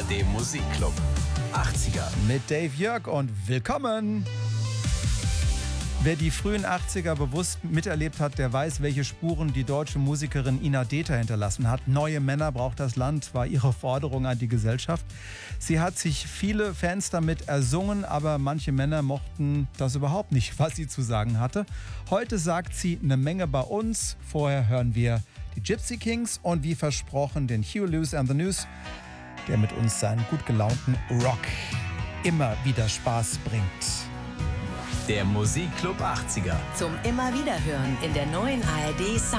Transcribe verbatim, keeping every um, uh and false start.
D Musikclub achtziger. Mit Dave Jörg und willkommen! Wer die frühen achtziger bewusst miterlebt hat, der weiß, welche Spuren die deutsche Musikerin Ina Dether hinterlassen hat. Neue Männer braucht das Land, war ihre Forderung an die Gesellschaft. Sie hat sich viele Fans damit ersungen, aber manche Männer mochten das überhaupt nicht, was sie zu sagen hatte. Heute sagt sie eine Menge bei uns. Vorher hören wir die Gypsy Kings und wie versprochen den Huey Lewis and the News, der mit uns seinen gut gelaunten Rock immer wieder Spaß bringt. Der Musikclub achtziger. Zum immer wieder hören in der neuen A R D